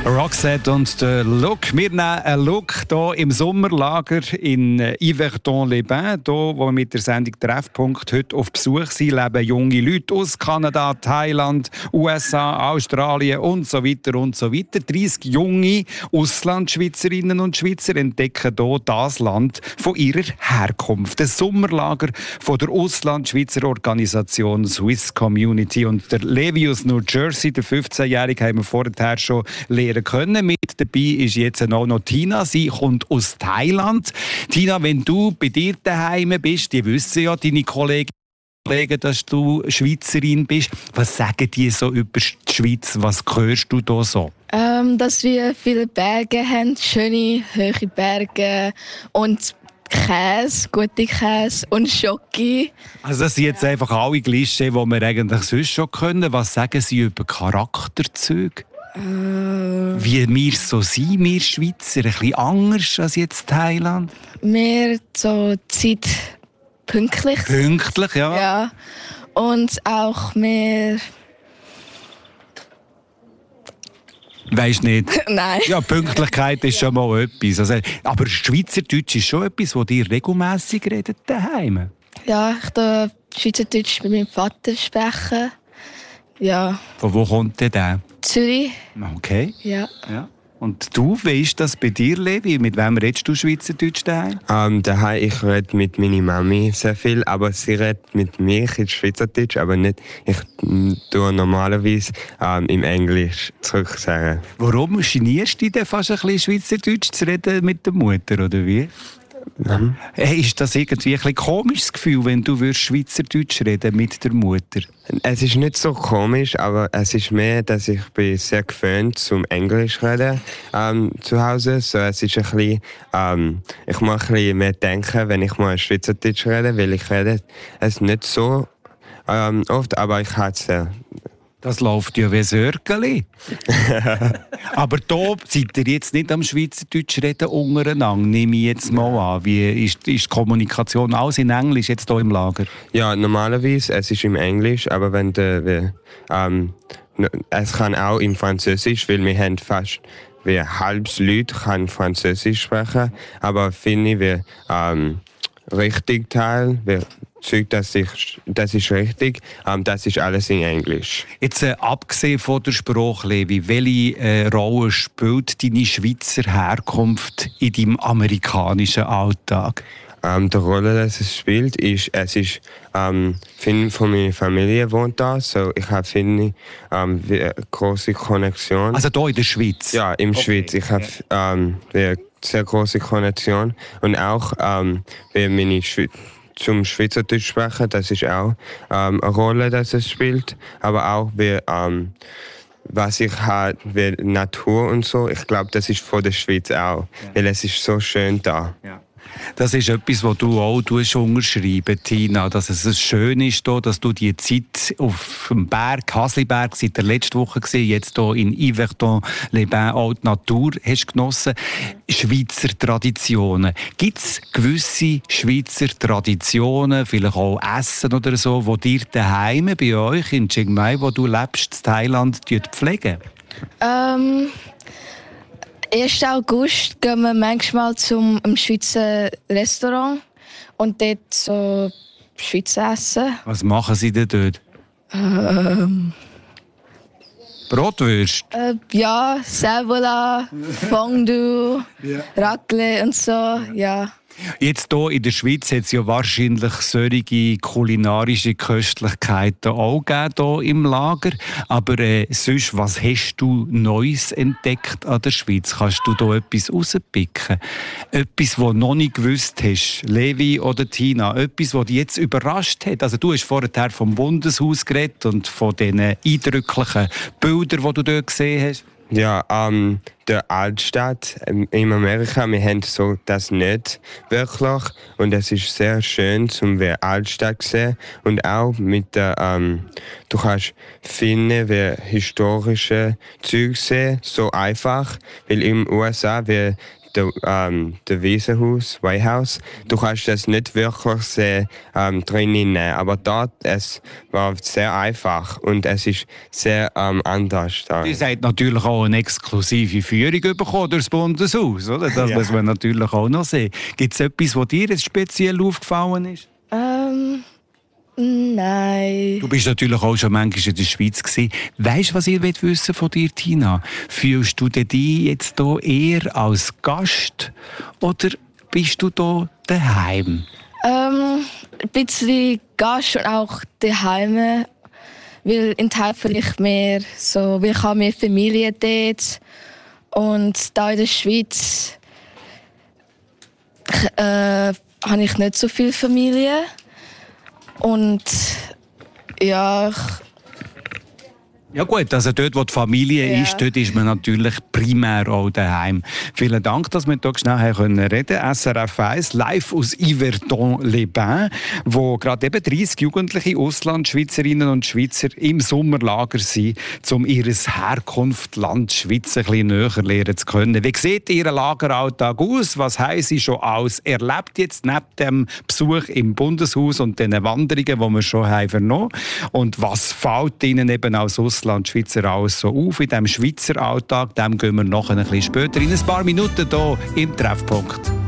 Roxette und der Look. Wir nehmen einen Look hier im Sommerlager in Yverdon-les-Bains. Hier, wo wir mit der Sendung Treffpunkt heute auf Besuch sind, leben junge Leute aus Kanada, Thailand, USA, Australien und so weiter und so weiter. 30 junge Auslandschweizerinnen und Schweizer entdecken hier das Land von ihrer Herkunft. Das Sommerlager von der Auslandschweizer Organisation Swiss Community. Und der Levi aus New Jersey, der 15-Jährige, haben wir vorher schon lernen können. Mit dabei ist jetzt auch noch Tina. Sie kommt aus Thailand. Tina, wenn du bei dir daheim bist, die wissen ja, deine Kollegen, dass du Schweizerin bist. Was sagen die so über die Schweiz? Was hörst du da so? Dass wir viele Berge haben, schöne, hohe Berge und Käse, gute Käse und Schoki. Also das sind jetzt einfach alle Klischees, die wir eigentlich sonst schon können. Was sagen sie über Charakterzüge? Wie wir so sind, wir Schweizer, ein bisschen anders als jetzt Thailand? Mehr so Zeit pünktlich. Pünktlich, ja. Ja. Und auch mehr... Weisst nicht? Nein. Ja, Pünktlichkeit ist schon mal etwas. Also, aber Schweizerdeutsch ist schon etwas, das ihr regelmässig redet daheim. Ja, ich darf Schweizerdeutsch mit meinem Vater sprechen. Ja. Von wo kommt der? Zürich. Okay. Ja. Und du, weisst das bei dir, Levi? Mit wem redest du Schweizerdeutsch daheim? Daheim, ich rede mit meiner Mami sehr viel, aber sie redet mit mir in Schweizerdeutsch, aber nicht. Ich tue normalerweise im Englisch zurück sagen. Warum genierst du dich denn fast ein bisschen Schweizerdeutsch zu reden mit der Mutter, oder wie? Hey, ist das irgendwie ein bisschen komisches Gefühl, wenn du Schweizerdeutsch reden mit der Mutter? Es ist nicht so komisch, aber es ist mehr, dass ich bin sehr gewöhnt zum Englisch reden zu Hause. So, es ist ein bisschen, ich muss ein bisschen mehr denken, wenn ich mal Schweizerdeutsch rede, weil ich rede es nicht so oft, aber ich habe es Das läuft ja wie ein Sörgeli. Aber da seid ihr jetzt nicht am Schweizerdeutsch reden untereinander, nehme ich jetzt mal an. Wie ist die Kommunikation alles in Englisch jetzt hier im Lager? Ja, normalerweise es ist im Englisch, aber wenn es kann auch im Französisch, weil wir haben fast wie halbes Leute kann Französisch sprechen, aber finde wir richtig Teil, das ist richtig, das ist alles in Englisch. Jetzt abgesehen von der Sprache, Levi, welche Rolle spielt deine Schweizer Herkunft in deinem amerikanischen Alltag? Die Rolle, die es spielt, ist, viele von meiner Familie wohnt da, so ich habe viele große Konnexion. Also hier in der Schweiz? Ja, in der Schweiz. Ich habe eine sehr große Konnexion und auch zum Schweizerdeutsch sprechen, das ist auch eine Rolle, die es spielt, aber auch was ich habe, wie Natur und so, ich glaube, das ist von der Schweiz auch, weil es ist so schön da. Ja. Das ist etwas, was du auch unterschreiben, Tina, dass es schön ist, dass du die Zeit auf dem Berg, Hasliberg, seit der letzten Woche gesehen, jetzt hier in Yverdon-les-Bains auch die Natur hast genossen. Schweizer Traditionen. Gibt es gewisse Schweizer Traditionen, vielleicht auch Essen oder so, wo dir daheim bei euch in Chiang Mai, wo du lebst, in Thailand, pflegen? 1. August gehen wir manchmal zum Schweizer Restaurant und dort so Schweizer essen. Was machen sie denn dort? Bratwürst? Ja, Servola, Fondue, Raclette und so, ja. Jetzt hier in der Schweiz hat es ja wahrscheinlich solche kulinarische Köstlichkeiten auch gegeben hier im Lager. Aber sonst, was hast du Neues entdeckt an der Schweiz? Kannst du da etwas rauspicken? Etwas, das du noch nicht gewusst hast, Levi oder Tina? Etwas, das dich jetzt überrascht hat? Also du hast vorher vom Bundeshaus geredet und von diesen eindrücklichen Bildern, die du dort gesehen hast. Ja, der Altstadt in Amerika, wir haben so das nicht wirklich und es ist sehr schön zum die Altstadt sehen und auch mit der du kannst viele wie historische Züge sehen, so einfach, weil in den USA der Wiesenhaus, White House. Du kannst das nicht wirklich sehr drinnen nehmen, aber dort es war sehr einfach und es ist sehr anders. Ihr seid natürlich auch eine exklusive Führung bekommen durch das Bundeshaus, oder? Das muss man natürlich auch noch sehen. Gibt es etwas, was dir jetzt speziell aufgefallen ist? Nein. Du bist natürlich auch schon manchmal in der Schweiz gewesen. Weißt du, was ich wissen von dir, Tina? Fühlst du dich jetzt hier eher als Gast oder bist du hier daheim? Ein bisschen Gast und auch daheim. Weil in Teil vielleicht mehr so, weil ich habe mehr Familie dort. Und da in der Schweiz habe ich nicht so viel Familie. Und ja, Ja gut, also dort, wo die Familie ist, dort ist man natürlich primär auch daheim. Vielen Dank, dass wir hier schnell reden können. SRF 1, live aus Yverdon-les-Bains, wo gerade eben 30 jugendliche Auslandschweizerinnen und Schweizer im Sommerlager sind, um ihr Herkunftsland Schweiz ein bisschen näher lernen zu können. Wie sieht Ihr Lageralltag aus? Was haben Sie schon alles erlebt jetzt neben dem Besuch im Bundeshaus und den Wanderungen, die wir schon haben vernommen? Und was fällt Ihnen eben als Schweizer alles so auf in diesem Schweizer Alltag? Dem gehen wir noch ein bisschen später in ein paar Minuten hier im Treffpunkt.